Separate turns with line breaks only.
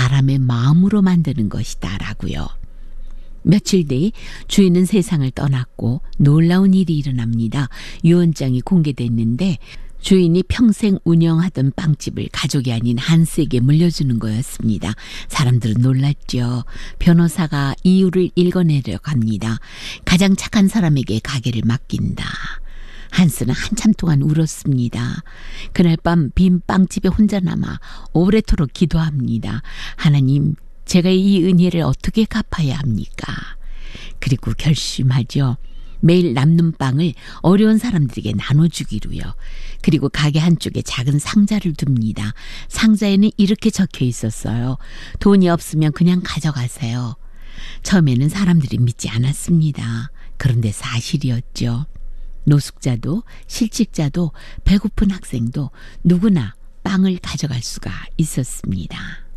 사람의 마음으로 만드는 것이다라고요. 며칠 뒤 주인은 세상을 떠났고 놀라운 일이 일어납니다. 유언장이 공개됐는데 주인이 평생 운영하던 빵집을 가족이 아닌 한스에게 물려주는 거였습니다. 사람들은 놀랐죠. 변호사가 이유를 읽어내려고 합니다. 가장 착한 사람에게 가게를 맡긴다. 한스는 한참 동안 울었습니다. 그날 밤 빈 빵집에 혼자 남아 오래도록 기도합니다. 하나님, 제가 이 은혜를 어떻게 갚아야 합니까? 그리고 결심하죠. 매일 남는 빵을 어려운 사람들에게 나눠주기로요. 그리고 가게 한쪽에 작은 상자를 둡니다. 상자에는 이렇게 적혀 있었어요. 돈이 없으면 그냥 가져가세요. 처음에는 사람들이 믿지 않았습니다. 그런데 사실이었죠. 노숙자도 실직자도 배고픈 학생도 누구나 빵을 가져갈 수가 있었습니다.